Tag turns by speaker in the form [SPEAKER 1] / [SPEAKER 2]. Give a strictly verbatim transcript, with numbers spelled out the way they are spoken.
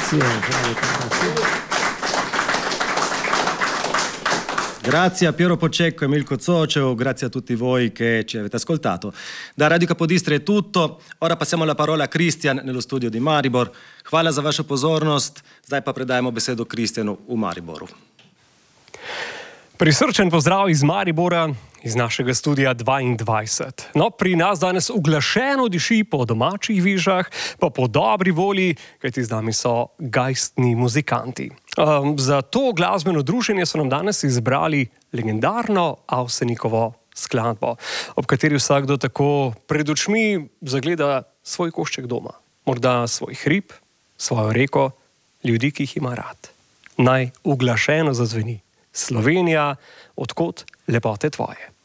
[SPEAKER 1] Grazie, grazie.
[SPEAKER 2] Grazie a Piero Poccecco e Milko Zoceo, grazie a tutti voi che ci avete ascoltato. Da Radio Capodistria è tutto, ora passiamo la parola a Kristjan nello studio di Maribor. Hvala za vašo pozornost, zdaj pa predajemo besedo Kristjanu v Mariboru.
[SPEAKER 3] Prisrčen pozdrav iz Maribora, iz našega studia dvaindvajset. No, pri nas danes uglašeno diši po domačih vižah, pa po dobri volji, kajti z nami so geistni muzikanti. Um, za to glasbeno druženje so nam danes izbrali legendarno Avsenikovo skladbo, ob kateri vsakdo tako pred očmi zagleda svoj košček doma. Morda svoj hrib, svojo reko, ljudi, ki jih ima rad. Naj uglašeno zazveni. Slovenija, od kod lepote tvoje.